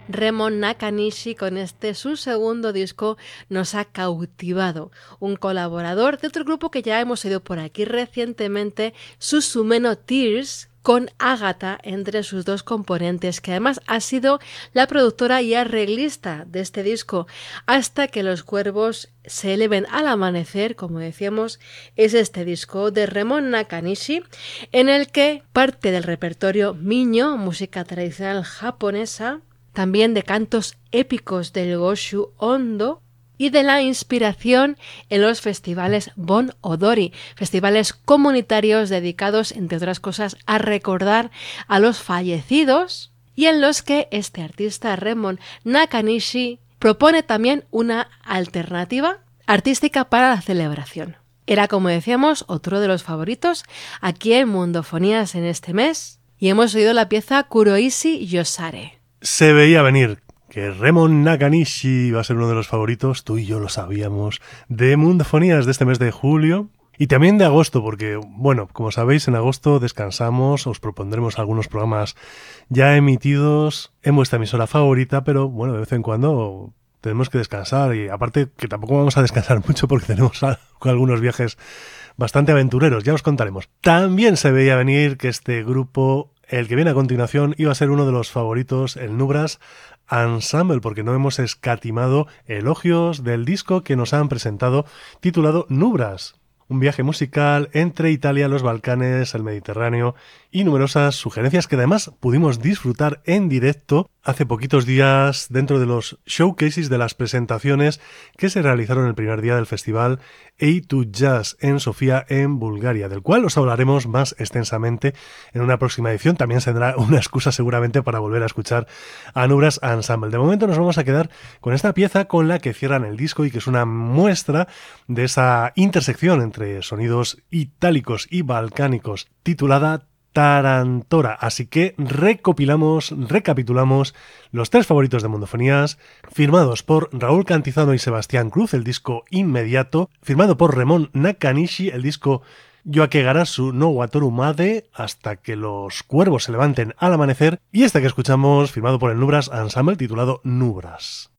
Remon Nakanishi con su segundo disco nos ha cautivado. Un colaborador de otro grupo que ya hemos oído por aquí recientemente, Suzume no Tears, con Ágata entre sus dos componentes, que además ha sido la productora y arreglista de este disco. Hasta que los cuervos se eleven al amanecer, como decíamos, es este disco de Remon Nakanishi, en el que parte del repertorio Miño, música tradicional japonesa, también de cantos épicos del Goshu Ondo y de la inspiración en los festivales Bon Odori, festivales comunitarios dedicados, entre otras cosas, a recordar a los fallecidos, y en los que este artista Remon Nakanishi propone también una alternativa artística para la celebración. Era, como decíamos, otro de los favoritos aquí en Mundofonías en este mes, y hemos oído la pieza Kuroishi Yosare. Se veía venir que Remon Nakanishi iba a ser uno de los favoritos, tú y yo lo sabíamos, de Mundofonías de este mes de julio y también de agosto, porque, bueno, como sabéis, en agosto descansamos, os propondremos algunos programas ya emitidos en vuestra emisora favorita, pero, bueno, de vez en cuando tenemos que descansar y aparte que tampoco vamos a descansar mucho porque tenemos algunos viajes bastante aventureros, ya os contaremos. También se veía venir que este grupo, el que viene a continuación, iba a ser uno de los favoritos, el Nubras Ensemble, porque no hemos escatimado elogios del disco que nos han presentado titulado Nubras. Un viaje musical entre Italia, los Balcanes, el Mediterráneo y numerosas sugerencias que además pudimos disfrutar en directo hace poquitos días dentro de los showcases de las presentaciones que se realizaron el primer día del festival A2 Jazz en Sofía, en Bulgaria, del cual os hablaremos más extensamente en una próxima edición. También tendrá una excusa seguramente para volver a escuchar a Nubras Ensemble. De momento nos vamos a quedar con esta pieza con la que cierran el disco y que es una muestra de esa intersección entre sonidos itálicos y balcánicos titulada Tarantora. Así que recapitulamos los tres favoritos de Mundofonías, firmados por Raúl Cantizano y Sebastián Cruz, el disco Inmediato, firmado por Remon Nakanishi, el disco Yoakegarasu no Watoru Made, hasta que los cuervos se levanten al amanecer, y este que escuchamos, firmado por el Nubras Ensemble, titulado Nubras.